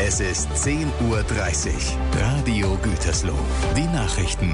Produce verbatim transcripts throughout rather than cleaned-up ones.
Es ist zehn Uhr dreißig. Radio Gütersloh. Die Nachrichten.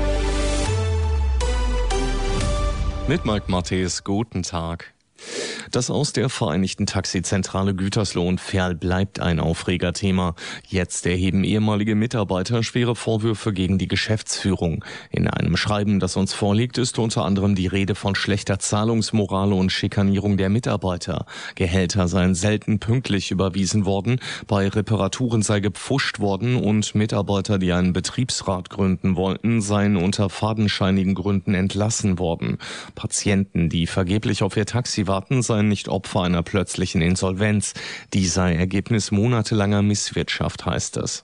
Mit Mike Matthes, guten Tag. Das Aus der Vereinigten Taxizentrale Gütersloh und Verl bleibt ein Aufregerthema. Jetzt erheben ehemalige Mitarbeiter schwere Vorwürfe gegen die Geschäftsführung. In einem Schreiben, das uns vorliegt, ist unter anderem die Rede von schlechter Zahlungsmoral und Schikanierung der Mitarbeiter. Gehälter seien selten pünktlich überwiesen worden, bei Reparaturen sei gepfuscht worden und Mitarbeiter, die einen Betriebsrat gründen wollten, seien unter fadenscheinigen Gründen entlassen worden. Patienten, die vergeblich auf ihr Taxi warten, seien nicht Opfer einer plötzlichen Insolvenz. Die sei Ergebnis monatelanger Misswirtschaft, heißt es.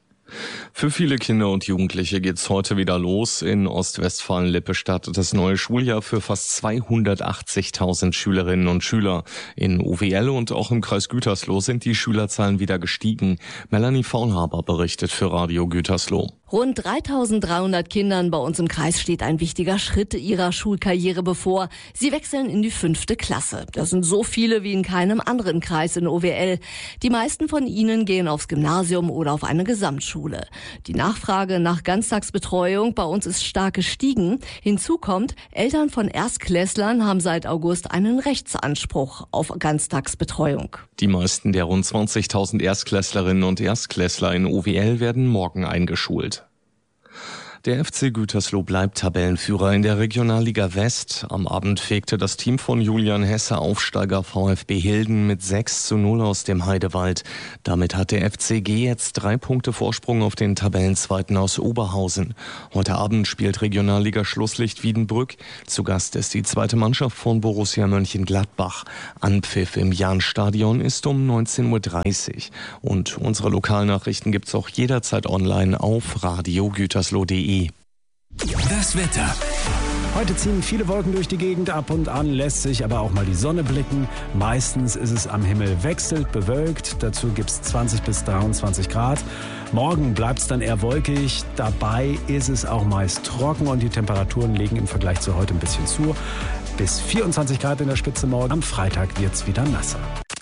Für viele Kinder und Jugendliche geht's heute wieder los. In Ostwestfalen-Lippe startet das neue Schuljahr für fast zweihundertachtzigtausend Schülerinnen und Schüler. In O W L und auch im Kreis Gütersloh sind die Schülerzahlen wieder gestiegen. Melanie Faulhaber berichtet für Radio Gütersloh. Rund dreitausenddreihundert Kindern bei uns im Kreis steht ein wichtiger Schritt ihrer Schulkarriere bevor. Sie wechseln in die fünfte Klasse. Das sind so viele wie in keinem anderen Kreis in O W L. Die meisten von ihnen gehen aufs Gymnasium oder auf eine Gesamtschule. Die Nachfrage nach Ganztagsbetreuung bei uns ist stark gestiegen. Hinzu kommt, Eltern von Erstklässlern haben seit August einen Rechtsanspruch auf Ganztagsbetreuung. Die meisten der rund zwanzigtausend Erstklässlerinnen und Erstklässler in O W L werden morgen eingeschult. Der F C Gütersloh bleibt Tabellenführer in der Regionalliga West. Am Abend fegte das Team von Julian Hesse Aufsteiger VfB Hilden mit sechs zu null aus dem Heidewald. Damit hat der F C G jetzt drei Punkte Vorsprung auf den Tabellenzweiten aus Oberhausen. Heute Abend spielt Regionalliga Schlusslicht Wiedenbrück. Zu Gast ist die zweite Mannschaft von Borussia Mönchengladbach. Anpfiff im Jahnstadion ist um neunzehn Uhr dreißig. Und unsere Lokalnachrichten gibt's auch jederzeit online auf radio gütersloh punkt de. Das Wetter. Heute ziehen viele Wolken durch die Gegend, ab und an lässt sich aber auch mal die Sonne blicken. Meistens ist es am Himmel wechselnd bewölkt, dazu gibt's zwanzig bis dreiundzwanzig Grad. Morgen bleibt's dann eher wolkig, dabei ist es auch meist trocken und die Temperaturen legen im Vergleich zu heute ein bisschen zu. Bis vierundzwanzig Grad in der Spitze morgen, am Freitag wird's wieder nasser.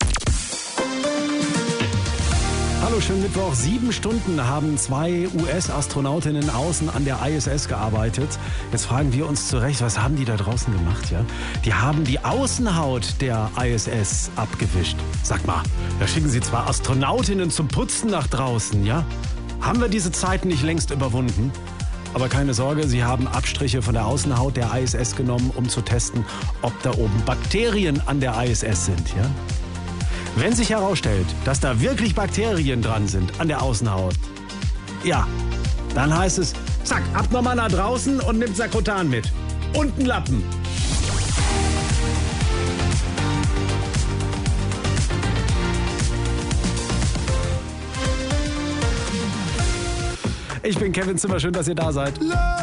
Hallo, schönen Mittwoch. Sieben Stunden haben zwei U S-Astronautinnen außen an der I S S gearbeitet. Jetzt fragen wir uns zurecht, was haben die da draußen gemacht? Ja? Die haben die Außenhaut der I S S abgewischt. Sag mal, da schicken sie zwar Astronautinnen zum Putzen nach draußen, ja? Haben wir diese Zeiten nicht längst überwunden? Aber keine Sorge, sie haben Abstriche von der Außenhaut der I S S genommen, um zu testen, ob da oben Bakterien an der I S S sind, ja? Wenn sich herausstellt, dass da wirklich Bakterien dran sind an der Außenhaut, ja, dann heißt es, zack, ab nochmal nach draußen und nimmt Sakrotan mit. Und einen Lappen. Ich bin Kevin Zimmer, schön, dass ihr da seid.